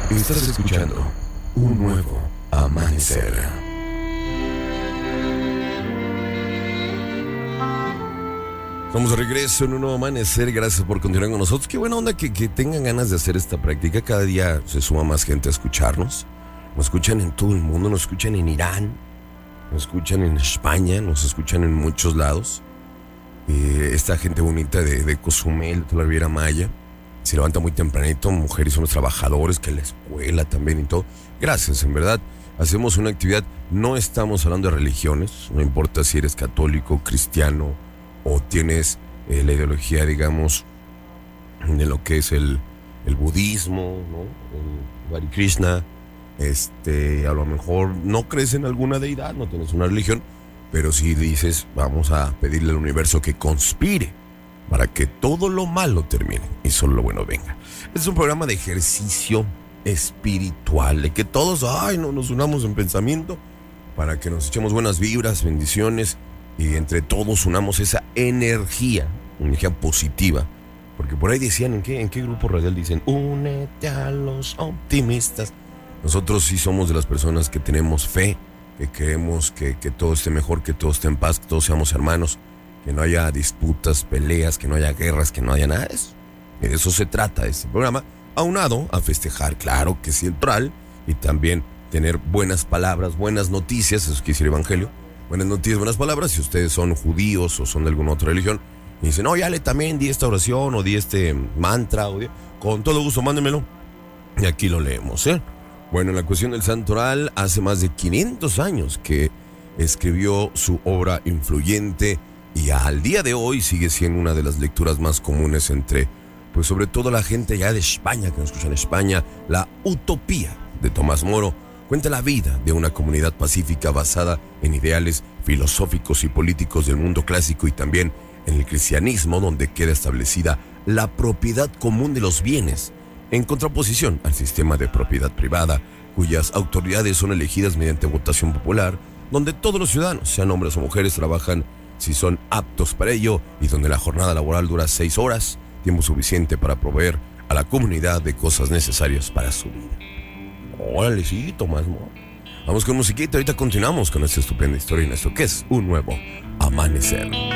Estás escuchando un nuevo amanecer. Estamos de regreso en un nuevo amanecer. Gracias por continuar con nosotros. Qué buena onda que tengan ganas de hacer esta práctica. Cada día se suma más gente a escucharnos. Nos escuchan en todo el mundo. Nos escuchan en Irán. Nos escuchan en España. Nos escuchan en muchos lados. Esta gente bonita de Cozumel, de la Riviera Maya, se levanta muy tempranito. Mujeres son los trabajadores, que la escuela también y todo. Gracias, en verdad. Hacemos una actividad. No estamos hablando de religiones. No importa si eres católico, cristiano o tienes la ideología, digamos, de lo que es el budismo, ¿no? El Hare Krishna. A lo mejor no crees en alguna deidad, no tienes una religión, pero si dices, vamos a pedirle al universo que conspire para que todo lo malo termine y solo lo bueno venga. Este es un programa de ejercicio espiritual, de que todos nos unamos en pensamiento para que nos echemos buenas vibras, bendiciones, y entre todos unamos esa energía positiva. Porque por ahí decían, ¿en qué grupo radial dicen? Únete a los optimistas. Nosotros sí somos de las personas que tenemos fe, que creemos que todo esté mejor, que todo esté en paz, que todos seamos hermanos, que no haya disputas, peleas, que no haya guerras, que no haya nada de eso. Y de eso se trata este programa, aunado a festejar, claro que sí, el Toral, y también tener buenas palabras, buenas noticias, eso quiere decir evangelio, buenas noticias, buenas palabras. Si ustedes son judíos o son de alguna otra religión y dicen, también di esta oración o di este mantra, con todo gusto mándenmelo y aquí lo leemos, Bueno, en la cuestión del Santo Oral, hace más de 500 años que escribió su obra influyente y al día de hoy sigue siendo una de las lecturas más comunes entre, pues sobre todo la gente ya de España, que nos escucha en España. La Utopía de Tomás Moro cuenta la vida de una comunidad pacífica basada en ideales filosóficos y políticos del mundo clásico y también en el cristianismo, donde queda establecida la propiedad común de los bienes, en contraposición al sistema de propiedad privada, cuyas autoridades son elegidas mediante votación popular, donde todos los ciudadanos, sean hombres o mujeres, trabajan si son aptos para ello y donde la jornada laboral dura 6 horas, tiempo suficiente para proveer a la comunidad de cosas necesarias para su vida. Órale, sí, Tomás Moro. Vamos con musiquita, ahorita continuamos con esta estupenda historia en esto que es un nuevo amanecer.